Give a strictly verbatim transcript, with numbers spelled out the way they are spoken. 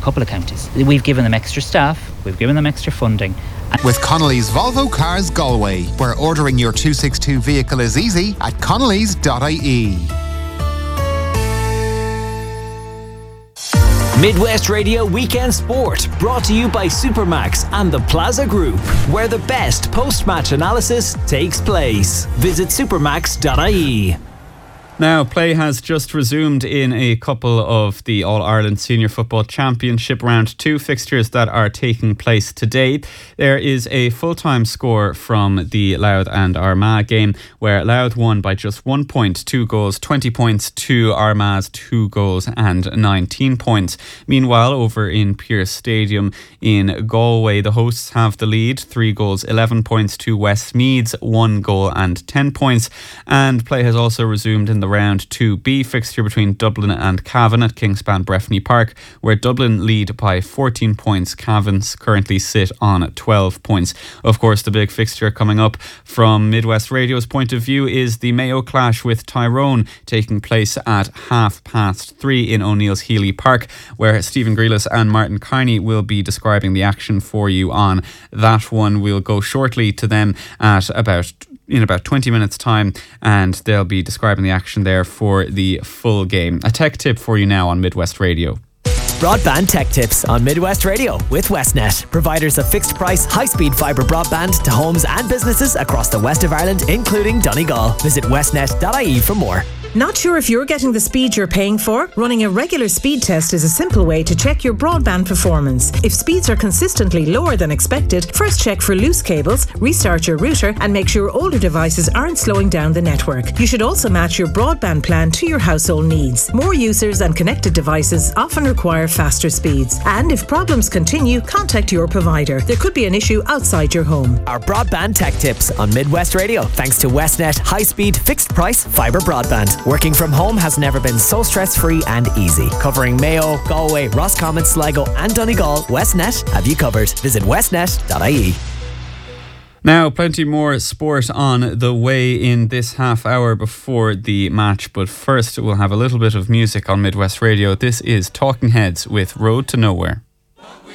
couple of counties. We've given them extra staff, we've given them extra funding. With Connolly's Volvo Cars Galway, where ordering your two sixty-two vehicle is easy at connellys dot I E. Midwest Radio Weekend Sport, brought to you by Supermax and the Plaza Group, where the best post-match analysis takes place. Visit supermax dot I E. Now, play has just resumed in a couple of the All-Ireland Senior Football Championship Round two fixtures that are taking place today. There is a full-time score from the Louth and Armagh game, where Louth won by just one point, two goals, twenty points to Armagh's two goals and nineteen points. Meanwhile, over in Pearse Stadium in Galway, the hosts have the lead, three goals, eleven points to Westmeath's one goal and ten points. And play has also resumed in the Round two B fixture between Dublin and Cavan at Kingspan Breffni Park, where Dublin lead by fourteen points. Cavan's currently sit on twelve points. Of course, the big fixture coming up from Midwest Radio's point of view is the Mayo clash with Tyrone, taking place at half past three in O'Neill's Healy Park, where Stephen Grealis and Martin Carney will be describing the action for you on that one. We'll go shortly to them at about in about twenty minutes time, and they'll be describing the action there for the full game. A tech tip for you now on Midwest Radio. Broadband Tech Tips on Midwest Radio with Westnet, providers of fixed price, high-speed fibre broadband to homes and businesses across the west of Ireland, including Donegal. Visit westnet dot I E for more. Not sure if you're getting the speed you're paying for? Running a regular speed test is a simple way to check your broadband performance. If speeds are consistently lower than expected, first check for loose cables, restart your router, and make sure older devices aren't slowing down the network. You should also match your broadband plan to your household needs. More users and connected devices often require faster speeds. And if problems continue, contact your provider. There could be an issue outside your home. Our Broadband Tech Tips on Midwest Radio, thanks to Westnet high-speed fixed price fibre broadband. Working from home has never been so stress-free and easy. Covering Mayo, Galway, Roscommon, Sligo and Donegal, Westnet have you covered. Visit westnet dot I E. Now, plenty more sport on the way in this half hour before the match, but first we'll have a little bit of music on Midwest Radio. This is Talking Heads with Road to Nowhere.